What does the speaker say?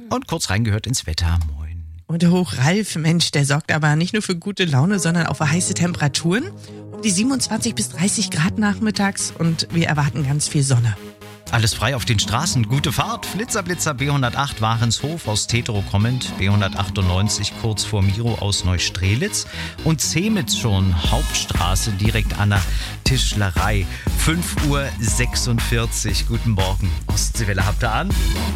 Und kurz reingehört ins Wetter. Moin. Und der Hoch Ralf, Mensch, der sorgt aber nicht nur für gute Laune, sondern auch für heiße Temperaturen. Um die 27 bis 30 Grad nachmittags und wir erwarten ganz viel Sonne. Alles frei auf den Straßen. Gute Fahrt. Flitzer B108 Warenshof aus Tetero kommend. B198 kurz vor Miro aus Neustrelitz. Und Zemitz schon. Hauptstraße direkt an der Tischlerei. 5:46 Uhr. Guten Morgen. Ostseewelle habt ihr an.